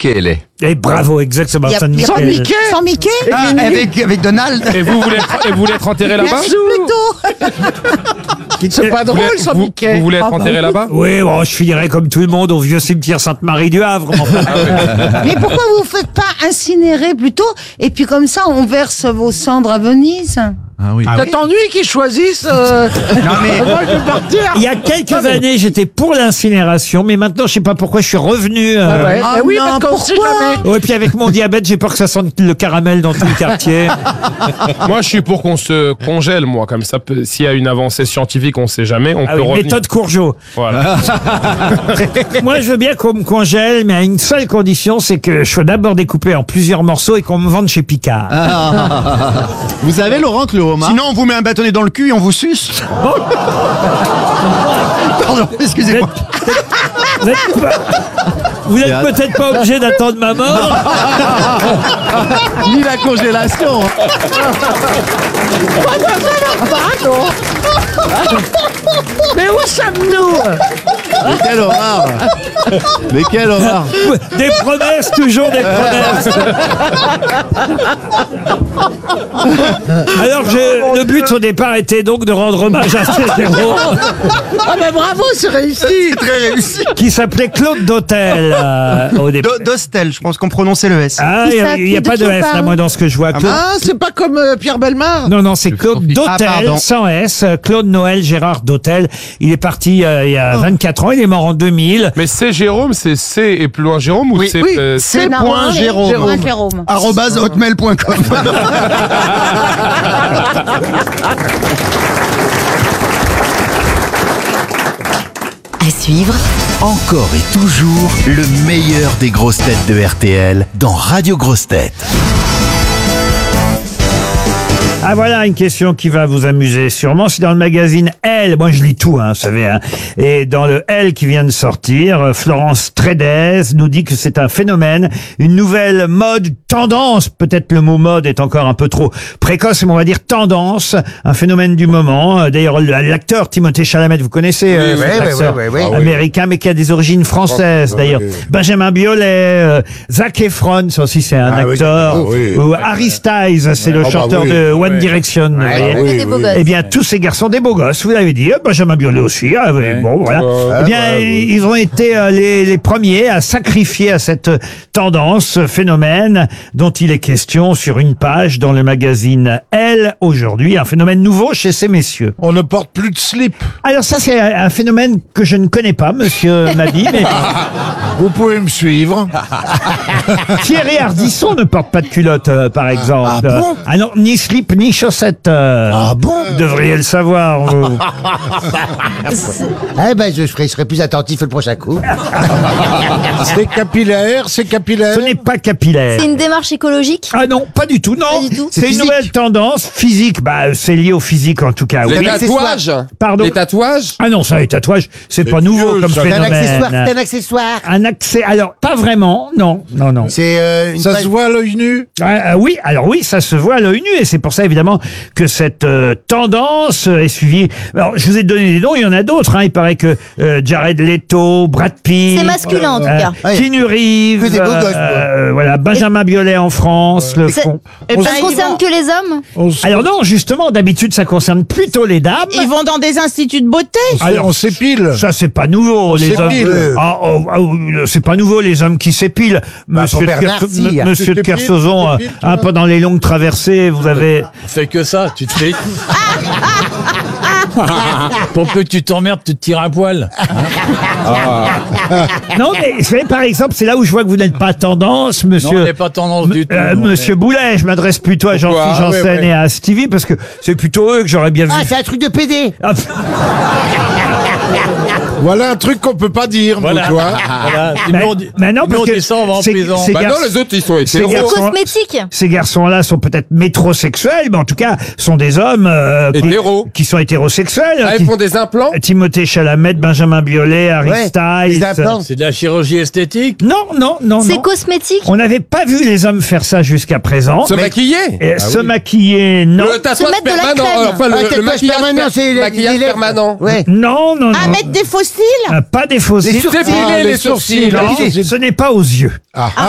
Mickey, elle est. Et bravo, exactement. Sans Mickey. Sans Mickey. Ah, avec Donald. Et vous voulez être enterré là-bas? C'est pas drôle, sans Mickey. Vous voulez être enterré là-bas? Oui, bon, je finirai comme tout le monde au vieux cimetière Sainte-Marie du Havre. Mais pourquoi vous faites pas incinérer plutôt? Et puis comme ça, on verse vos cendres à Venise. Ah oui. Ça t'ennuie qu'ils choisissent Non mais moi, je vais partir. Il y a quelques années, j'étais pour l'incinération, mais maintenant, je sais pas pourquoi je suis revenu. Ah ouais. Ah Eh oui, non, parce qu'on sait pourquoi jamais. Ouais, puis avec mon diabète, j'ai peur que ça sente le caramel dans tout le quartier. Moi, je suis pour qu'on se congèle, moi, comme ça. S'il y a une avancée scientifique, on sait jamais, on Ah peut oui, revenir. méthode Courgeot. Voilà. Moi, je veux bien qu'on me congèle, mais à une seule condition, c'est que je sois d'abord découpé en plusieurs morceaux et qu'on me vende chez Picard. Vous savez, Laurent, que le homard... sinon on vous met un bâtonnet dans le cul et on vous suce. Pardon, excusez-moi. Vous n'êtes peut-être pas obligé d'attendre ma mort. Ni la congélation. Mais où sommes-nous? Mais quelle horreur. Mais quelle horreur. Des promesses, toujours des promesses. Alors, le but au départ était donc de rendre hommage à ce héros Ah ben bravo, c'est réussi. Très réussi. qui s'appelait Claude Dautel au départ. Dostel, je pense qu'on prononçait le S. Ah, il n'y a pas de S là, moi, dans ce que je vois. Claude- Ah, c'est pas comme Pierre Bellemare. Non, c'est Claude Dautel, pardon. sans S. Claude Noël Gérard Dautel. Il est parti il y a 24 ans, il est mort en 2000. Mais c'est Jérôme, c'est C et plus loin Jérôme ou Oui, c'est oui. C'est Non, point Jérôme. Jérôme. @hotmail.com. À suivre, Encore et toujours le meilleur des grosses têtes de RTL dans Radio Grosses Têtes. Ah, voilà une question qui va vous amuser sûrement. C'est dans le magazine Elle. Moi, je lis tout, vous savez. Et dans le Elle qui vient de sortir, Florence Trédez nous dit que c'est un phénomène, une nouvelle mode, tendance. Peut-être le mot mode est encore un peu trop précoce, mais on va dire tendance, un phénomène du moment. D'ailleurs, l'acteur Timothée Chalamet, vous connaissez cet acteur américain, mais qui a des origines françaises. D'ailleurs, Benjamin Biolay, Zac Efron, ça aussi c'est un acteur. Ou Harry Styles, c'est le chanteur de One Direction. vous voyez. des beaux gosses. Eh bien, tous ces garçons, des beaux gosses, vous l'avez dit. Benjamin Biolay aussi. Bon, voilà. Eh bien, ils ont été les premiers à sacrifier à cette tendance, ce phénomène dont il est question sur une page dans le magazine Elle aujourd'hui. Un phénomène nouveau chez ces messieurs. On ne porte plus de slip. Alors ça, c'est un phénomène que je ne connais pas, monsieur Mabie, mais Vous pouvez me suivre. Thierry Ardisson ne porte pas de culotte, par exemple. Ah non, ni slip, ni chaussettes. Ah bon? Vous devriez le savoir, vous. Eh ben, je serai plus attentif le prochain coup. C'est capillaire, c'est capillaire. Ce n'est pas capillaire. c'est une démarche écologique. Ah non, pas du tout, non. Pas du tout. C'est C'est une physique. nouvelle tendance physique. Bah, c'est lié au physique en tout cas. Les Oui. tatouages. Pardon. Les tatouages. Ah non, ça, les tatouages, c'est pas nouveau comme ça. C'est un phénomène. accessoire, c'est un accessoire. Un accès. Alors, pas vraiment. Non. C'est une Ça page- se voit à l'œil nu. Oui, alors oui, ça se voit à l'œil nu et c'est pour ça évidemment que cette tendance est suivie. Alors, je vous ai donné des noms, il y en a d'autres. Il paraît que Jared Leto, Brad Pitt, C'est masculin en tout cas. Ouais. Keanu Reeves, Que des beaux gosses, quoi. voilà, Benjamin Biolay en France, le font. Eh ben, Ça ils concerne vont- que les hommes. Alors non, justement, d'habitude, ça concerne plutôt les dames. Ils vont dans des instituts de beauté. Alors, on s'épile. Ça, c'est pas nouveau, les hommes. s'épile. C'est pas nouveau, les hommes qui s'épilent. Monsieur pour Bernard, si. Monsieur de Tu t'épiles, Kersozon, tu t'épiles, toi pendant les longues traversées, vous avez... Fais que ça, tu te fais. Pour peu que tu t'emmerdes, tu te tires un poil. Non, mais vous savez, par exemple, c'est là où je vois que vous n'êtes pas tendance, Non, monsieur. on n'est pas tendance du tout. non, Monsieur Boulet, je m'adresse plutôt à Jean-Philippe Janssen et à Stevie, parce que c'est plutôt eux que j'aurais bien vu. Ah, c'est un truc de PD. Ah, Voilà un truc qu'on peut pas dire, nous, Voilà. tu vois. Voilà. mais, Sinon, on dit- mais non, sinon, parce on que descend, on va en ces- prison. ces Bah non, garçons- les autres, ils sont ces hétéros. garçons- Cosmétique. Ces garçons-là sont peut-être métrosexuels, mais en tout cas, sont des hommes Hétéros. qui sont hétérosexuels. Ah, ils font des implants. Timothée Chalamet, Benjamin Biolay, Harry Ouais, Styles. les implants. C'est de la chirurgie esthétique. Non. C'est cosmétique. On n'avait pas vu les hommes faire ça jusqu'à présent. Se maquiller. Et se maquiller, non. Le tatouage mettre de la permanent. crème. Enfin, Ah, le tatouage maquillage permanent, c'est maquillage les lèvres. permanent. Ouais. Non. À mettre des fossiles. Pas des fossiles. Les sourcils. Dépiler les sourcils. Non, ce n'est pas aux yeux. Ah,